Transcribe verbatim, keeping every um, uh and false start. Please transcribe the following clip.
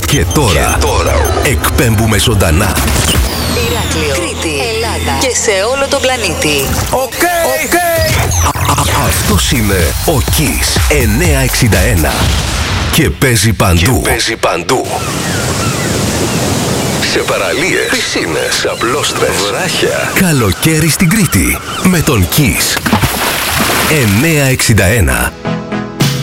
Και τώρα, και τώρα εκπέμπουμε ζωντανά. Ηράκλειο, Κρήτη, Ελλάδα και σε όλο τον πλανήτη. Οκ, okay, οκ. Okay. Αυτός είναι ο Kiss εννιακόσια εξήντα ένα και παίζει παντού. Και παίζει παντού. Σε παραλίες, πισίνες, απλόστρες, βράχια. Καλοκαίρι στην Κρήτη με τον Kiss εννιακόσια εξήντα ένα.